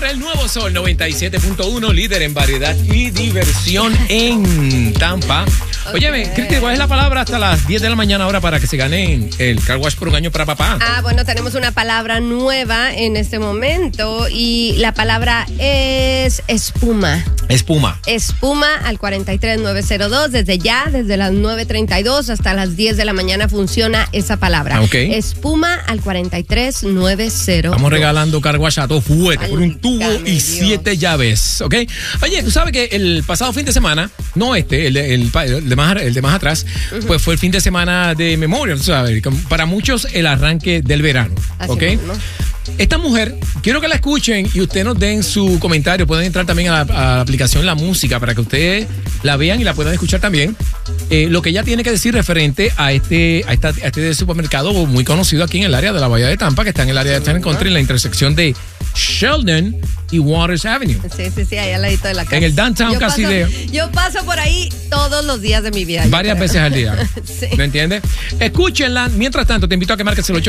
el nuevo Sol 97.1, líder en variedad y diversión en Tampa. Óyeme, Cristi, ¿cuál es la palabra hasta las 10 de la mañana ahora para que se ganen el car wash por un año para papá? Bueno, tenemos una palabra nueva en este momento y la palabra es espuma. Espuma. Espuma al 43902. Desde ya, desde las 9:32 hasta las 10 de la mañana funciona esa palabra. Okay. Espuma al 43902. Estamos regalando car wash a todo fuerte por un tubo y 7 llaves, ¿ok? Oye, tú sabes que el pasado fin de semana, no el de más atrás, pues fue el fin de semana de Memorial, ¿sabes? Para muchos el arranque del verano, ¿ok? Esta mujer, quiero que la escuchen y ustedes nos den su comentario. Pueden entrar también a la aplicación La Música para que ustedes la vean y la puedan escuchar también. Lo que ella tiene que decir referente a este supermercado muy conocido aquí en el área de la Bahía de Tampa, que está en el área de San Country, en la intersección de Sheldon y Waters Avenue. Sí, ahí al ladito de la casa. En el downtown Casileo. Yo paso por ahí todos los días de mi vida. Varias veces al día. Sí. ¿Me entiendes? Escúchenla. Mientras tanto, te invito a que marques el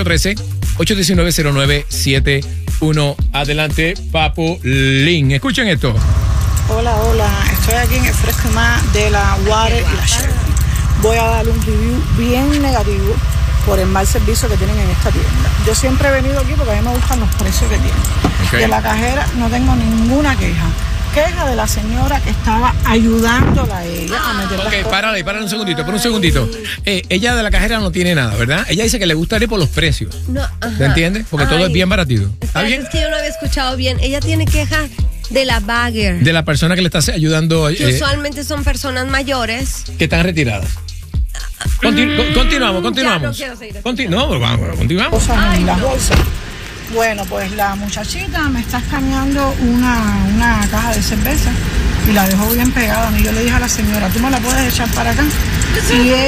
813-819-0971. Adelante, Papulín. Escuchen esto. Hola, estoy aquí en el fresco más de la Water y la Sheldon. Voy a dar un review bien negativo por el mal servicio que tienen en esta tienda. Yo siempre he venido aquí porque a mí me gustan los precios que tienen. Okay. De la cajera no tengo ninguna queja. Queja de la señora que estaba ayudándola a ella a meter las cosas. Párale un segundito. Ella de la cajera no tiene nada, ¿verdad? Ella dice que le gustaría por los precios. No, ¿te entiendes? Porque todo es bien baratito. ¿Está bien? Es que yo no había escuchado bien. Ella tiene quejas de la bagger. De la persona que le está ayudando. Que usualmente son personas mayores. Que están retiradas. Continuamos. Ya no quiero seguir. Continuamos. Cosas en las bolsas. Bueno, pues la muchachita me está escaneando una caja de cerveza y la dejó bien pegada. Y yo le dije a la señora, ¿tú me la puedes echar para acá? Y